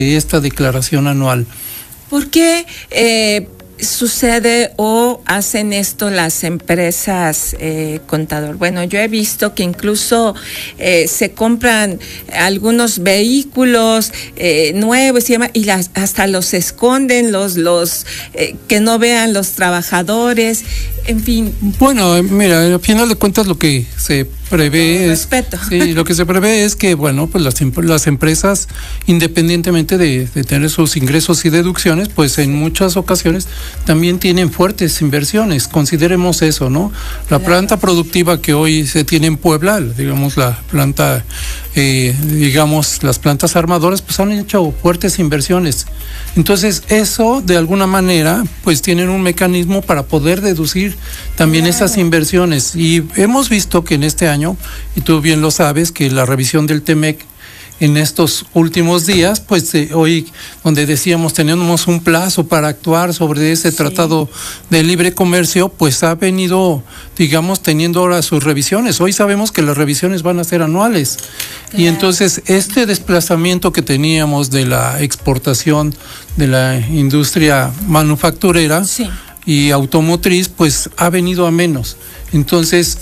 esta declaración anual. ¿Por qué sucede o hacen esto las empresas, contador? Bueno, yo he visto que incluso se compran algunos vehículos nuevos y demás, y hasta los esconden, los que no vean los trabajadores, en fin. Bueno, mira, al final de cuentas lo que se prevé lo que se prevé es que, bueno, pues las empresas, independientemente de tener sus ingresos y deducciones, pues en muchas ocasiones también tienen fuertes inversiones. Consideremos eso, ¿no? La planta productiva que hoy se tiene en Puebla, digamos la planta, las plantas armadoras, pues han hecho fuertes inversiones. Entonces, eso de alguna manera, pues tienen un mecanismo para poder deducir también esas inversiones. Y hemos visto que en este año, y tú bien lo sabes, que la revisión del TEMEC en estos últimos días, pues hoy, donde decíamos tenemos un plazo para actuar sobre ese tratado de libre comercio, pues ha venido, digamos, teniendo ahora sus revisiones. Hoy sabemos que las revisiones van a ser anuales. Y entonces este desplazamiento que teníamos de la exportación de la industria manufacturera y automotriz, pues ha venido a menos. Entonces,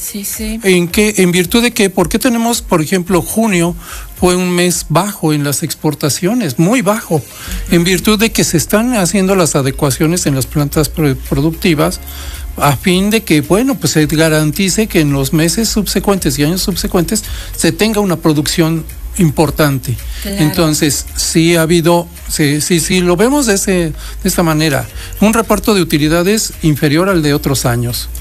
¿en virtud de qué? ¿Por qué tenemos, por ejemplo, junio fue un mes bajo en las exportaciones, muy bajo, en virtud de que se están haciendo las adecuaciones en las plantas productivas a fin de que, bueno, pues se garantice que en los meses subsecuentes y años subsecuentes se tenga una producción importante? Entonces, sí ha habido, sí, lo vemos de esta manera, un reparto de utilidades inferior al de otros años.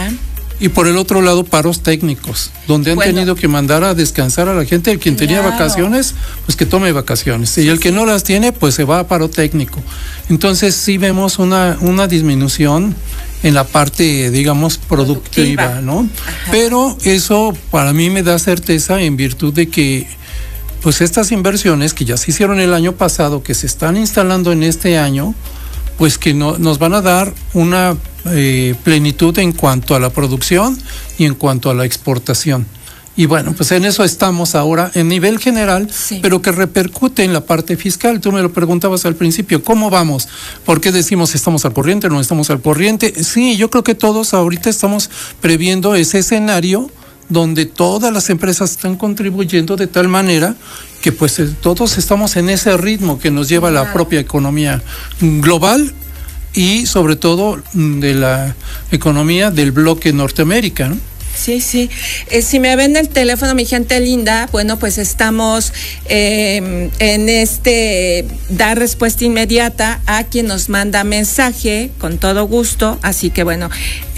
Y por el otro lado, paros técnicos, donde han tenido que mandar a descansar a la gente. El quien tenía vacaciones, pues que tome vacaciones. Y el que no las tiene, pues se va a paro técnico. Entonces sí vemos una disminución en la parte, digamos, productiva, ¿no? Pero eso para mí me da certeza en virtud de que, pues estas inversiones que ya se hicieron el año pasado, que se están instalando en este año, pues que nos van a dar una plenitud en cuanto a la producción y en cuanto a la exportación. Y bueno, pues en eso estamos ahora en nivel general, pero que repercute en la parte fiscal. Tú me lo preguntabas al principio, ¿cómo vamos? ¿Por qué decimos estamos al corriente, no estamos al corriente? Sí, yo creo que todos ahorita estamos previendo ese escenario donde todas las empresas están contribuyendo de tal manera que pues todos estamos en ese ritmo que nos lleva la propia economía global y sobre todo de la economía del bloque Norteamérica, ¿no? Sí. Si me ven el teléfono, mi gente linda, bueno, pues estamos en dar respuesta inmediata a quien nos manda mensaje, con todo gusto. Así que bueno,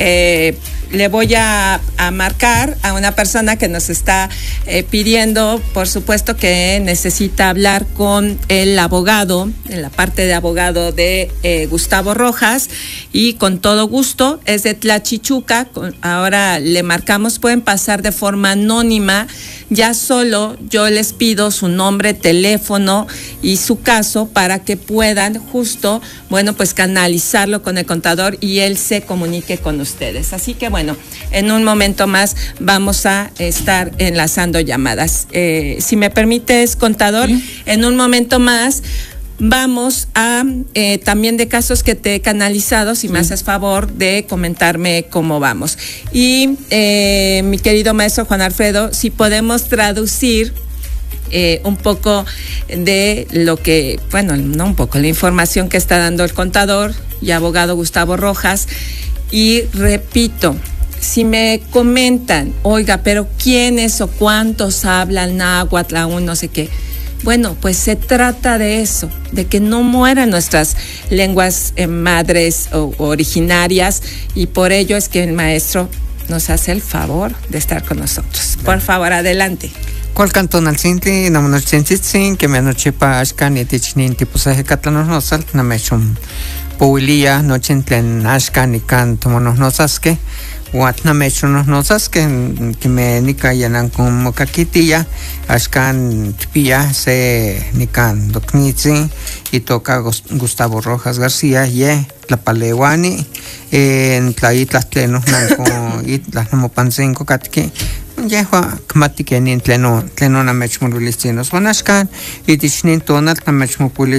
le voy a marcar a una persona que nos está pidiendo, por supuesto, que necesita hablar con el abogado, en la parte de abogado de Gustavo Rojas, y con todo gusto, es de Tlachichuca. Ahora le marcamos, pueden pasar de forma anónima, ya solo yo les pido su nombre, teléfono y su caso para que puedan justo, bueno, pues canalizarlo con el contador y él se comunique con ustedes. Así que bueno, en un momento más vamos a estar enlazando llamadas. Si me permites, contador, en un momento más vamos a también de casos que te he canalizado, si me haces favor de comentarme cómo vamos. Y mi querido maestro Juan Alfredo, si podemos traducir un poco de lo que, bueno, no un poco, la información que está dando el contador y abogado Gustavo Rojas. Y repito, si me comentan, oiga, pero ¿quiénes o cuántos hablan náhuatl aún no sé qué? Bueno, pues se trata de eso, de que no mueran nuestras lenguas madres o originarias, y por ello es que el maestro nos hace el favor de estar con nosotros. Por favor, adelante. ¿Cuál cantón al cinti? No nos chinchitzin, que me anoche pa ashkan y tichnin tipo saje catlanos nosal, no me chum puilia, no chintlen ashkan y canto monos nosaske. Watna mechonos nosas que me nika yanan como kakitilla ashkan pia se nikan doknitsi y toca Gustavo Rojas García ye la palewani en tlaitlas plenos nanco y las nomopansenco katki yehua kmati kenin tleno namechmolilistinos wanashkan itich nin tonal namechmopuli